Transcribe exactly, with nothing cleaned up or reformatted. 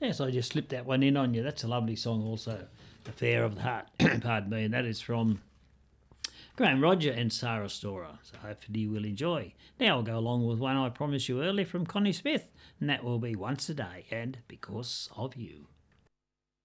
Yes, I just slipped that one in on you. That's a lovely song also, Affair of the Heart, pardon me, and that is from Graham Roger and Sarah Storer, so hopefully you will enjoy. Now I'll go along with one I promised you earlier from Connie Smith, and that will be Once a Day and Because of You.